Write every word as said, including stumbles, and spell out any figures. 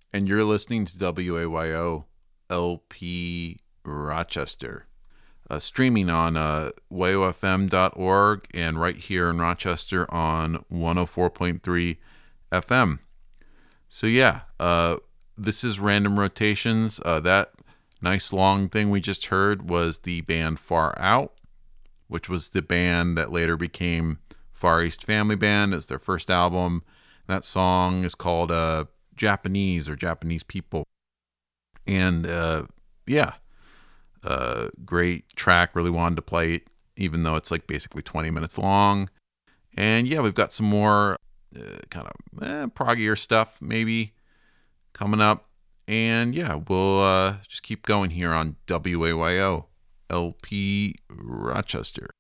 and you're listening to W A Y O L P Rochester, uh, streaming on uh, Y O F M dot org and right here in Rochester on one oh four point three F M. So yeah, uh, this is Random Rotations. Uh, that nice long thing we just heard was the band Far Out, which was the band that later became Far East Family Band. It's their first album. That song is called uh, Japanese or Japanese People. And uh, yeah, uh, great track. Really wanted to play it, even though it's like basically twenty minutes long. And yeah, we've got some more uh, kind of eh, proggier stuff maybe coming up. And yeah, we'll uh, just keep going here on W A Y O L P Rochester.